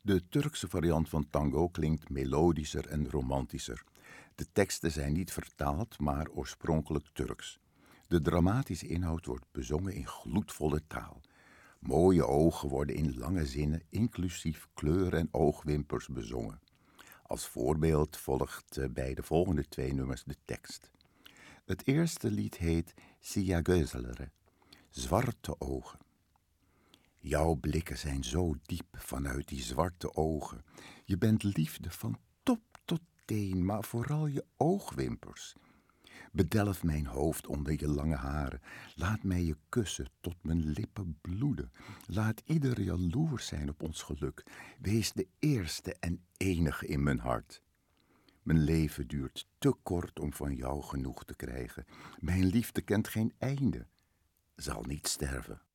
De Turkse variant van tango klinkt melodischer en romantischer. De teksten zijn niet vertaald, maar oorspronkelijk Turks. De dramatische inhoud wordt bezongen in gloedvolle taal. Mooie ogen worden in lange zinnen, inclusief kleur en oogwimpers, bezongen. Als voorbeeld volgt bij de volgende 2 nummers de tekst. Het eerste lied heet Siyah Gözleri, zwarte ogen. Jouw blikken zijn zo diep vanuit die zwarte ogen. Je bent liefde van top tot teen, maar vooral je oogwimpers. Bedelf mijn hoofd onder je lange haren. Laat mij je kussen tot mijn lippen bloeden. Laat ieder jaloers zijn op ons geluk. Wees de eerste en enige in mijn hart. Mijn leven duurt te kort om van jou genoeg te krijgen. Mijn liefde kent geen einde, zal niet sterven.